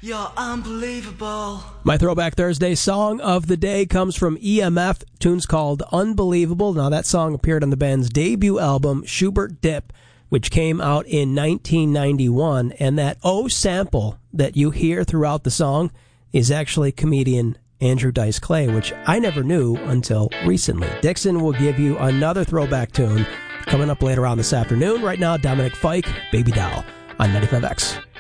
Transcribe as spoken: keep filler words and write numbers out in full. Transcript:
You're unbelievable. My Throwback Thursday song of the day comes from E M F. Tune's called Unbelievable. Now, that song appeared on the band's debut album, Schubert Dip, which came out in nineteen ninety-one. And that O sample that you hear throughout the song is actually comedian Andrew Dice Clay, which I never knew until recently. Dixon will give you another throwback tune coming up later on this afternoon. Right now, Dominic Fike, Baby Doll, on ninety-five X.